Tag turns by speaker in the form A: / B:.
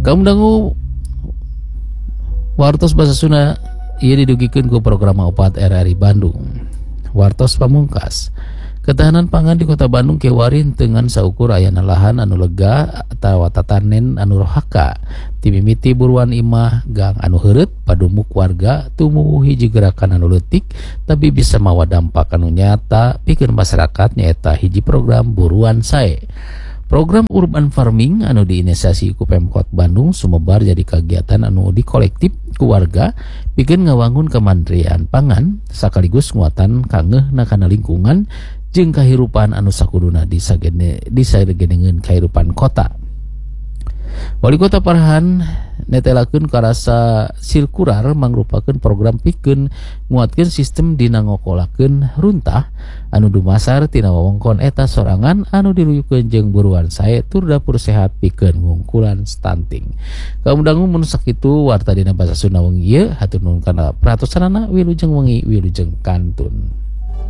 A: Kaum dangu wartos basa Sunda ieu didugikeun ku program opat RRI Bandung. Wartos pamungkas. Ketahanan pangan di Kota Bandung kewarin dengan saukur ayana lahan anu lega atawa tatanen anu rohaka. Ti mimiti buruan imah gang anu heureut padumuk warga tumuwuh hiji gerakan anu leutik tapi bisa mawa dampak anu nyata pikeun masyarakat nyaeta hiji program buruan sae. Program urban farming anu diinisiasi ku Pemkot Bandung sumebar jadi kegiatan anu dikolektif ku warga pikeun ngawangun kemandirian pangan sakaligus nguatan kangeuna kana lingkungan jeung kahirupan anu sakuduna disagedengeun kahirupan kota. Wali Kota Parahan netelakeun karasa sirkular mangrupakeun program pikeun nguatkeun sistem dina ngokolakeun runtah anu dumasar tina wewengkon eta sorangan anu diruyukeun jeung buruan sae tur dapur sehat pikeun ngungkulan stunting. Kaum dangu mun sakitu warta dina basa Sunda wengi ieu hatur nuhun kana perhatosanana wilujeng wengi wilujeng kantun.